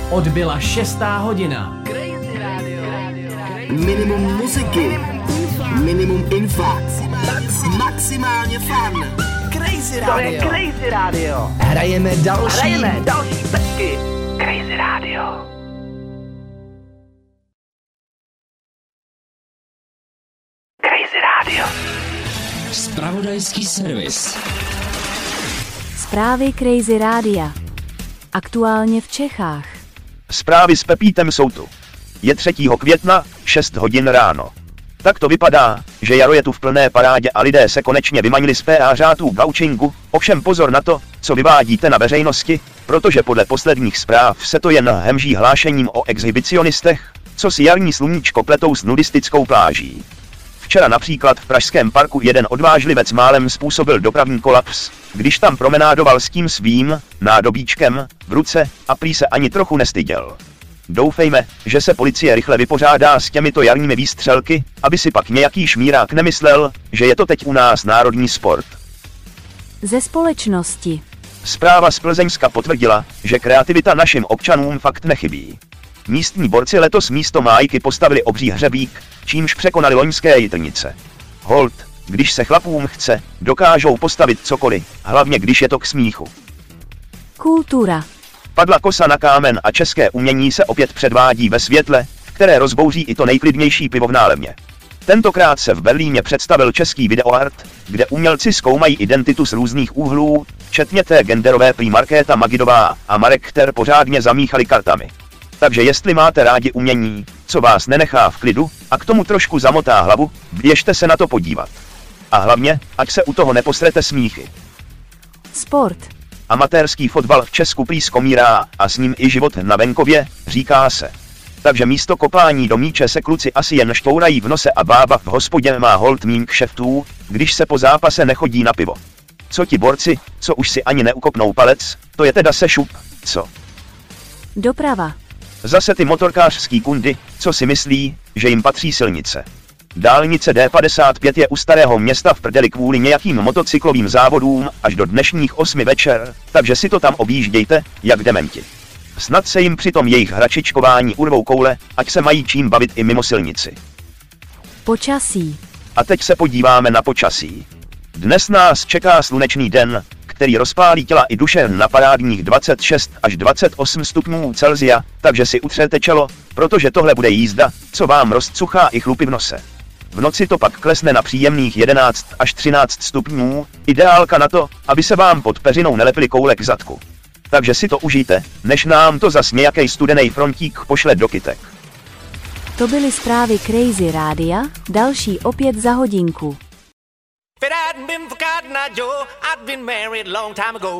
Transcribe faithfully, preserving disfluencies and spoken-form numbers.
Odbyla šestá hodina. Minimum muziky, minimum info, maximálně fun. Crazy Radio. To je Crazy Radio. Hrajeme další. Hrajeme další pecky. Crazy Radio. Crazy Radio. Zpravodajský servis. Zprávy Crazy Rádia. Aktuálně v Čechách. Zprávy s Pepítem jsou tu. Je třetího května, šest hodin ráno. Tak to vypadá, že jaro je tu v plné parádě a lidé se konečně vymanili z péářátů gaučingu, ovšem pozor na to, co vyvádíte na veřejnosti, protože podle posledních zpráv se to jen hemží hlášením o exhibicionistech, co si jarní sluníčko pletou s nudistickou pláží. Včera například v pražském parku jeden odvážlivec málem způsobil dopravní kolaps, když tam promenádoval s tím svým nádobíčkem v ruce a prý se ani trochu nestyděl. Doufejme, že se policie rychle vypořádá s těmito jarními výstřelky, aby si pak nějaký šmírák nemyslel, že je to teď u nás národní sport. Ze společnosti. Zpráva z Plzeňska potvrdila, že kreativita našim občanům fakt nechybí. Místní borci letos místo májky postavili obří hřebík, čímž překonali loňské jitrnice. Hold, když se chlapům chce, dokážou postavit cokoliv, hlavně když je to k smíchu. Kultura. Padla kosa na kámen a české umění se opět předvádí ve světle, které rozbouří i to nejklidnější pivo v nálemě. Tentokrát se v Berlíně představil český videoart, kde umělci zkoumají identitu z různých úhlů, včetně té genderové prý Markéta Magidová a Marek Kter pořádně zamíchali kartami. Takže jestli máte rádi umění, co vás nenechá v klidu, a k tomu trošku zamotá hlavu, běžte se na to podívat. A hlavně, ať se u toho neposrete smíchy. Sport. Amatérský fotbal v Česku prý skomírá a s ním i život na venkově, říká se. Takže místo kopání do míče se kluci asi jen štourají v nose a bába v hospodě má holt míň kšeftů, když se po zápase nechodí na pivo. Co ti borci, co už si ani neukopnou palec, to je teda sešup, co? Doprava. Zase ty motorkářský kundy, co si myslí, že jim patří silnice. Dálnice D padesát pět je u Starého Města v prdeli kvůli nějakým motocyklovým závodům až do dnešních osmi večer, takže si to tam objíždějte, jak dementi. Snad se jim při tom jejich hračičkování urvou koule, ať se mají čím bavit i mimo silnici. Počasí. A teď se podíváme na počasí. Dnes nás čeká slunečný den, který rozpálí těla i duše na parádních dvacet šest až dvacet osm stupňů Celsia, takže si utřete čelo, protože tohle bude jízda, co vám rozcuchá i chlupy v nose. V noci to pak klesne na příjemných jedenáct až třináct stupňů, ideálka na to, aby se vám pod peřinou nelepily koule k zadku. Takže si to užijte, než nám to zas nějakej studenej frontík pošle do kytek. To byly zprávy Crazy Rádia, další opět za hodinku. If it hadn't been for Cotton Eye Joe, I'd been married a long time ago.